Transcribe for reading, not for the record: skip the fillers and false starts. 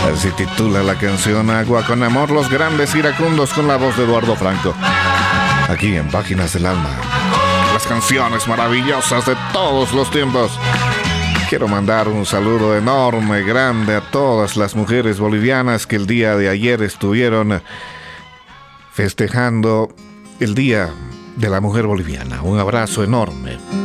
Así titula la canción Agua con Amor, los grandes iracundos, con la voz de Eduardo Franco. Aquí en Páginas del Alma, las canciones maravillosas de todos los tiempos. Quiero mandar un saludo enorme, grande a todas las mujeres bolivianas que el día de ayer estuvieron festejando el Día de la Mujer Boliviana. Un abrazo enorme.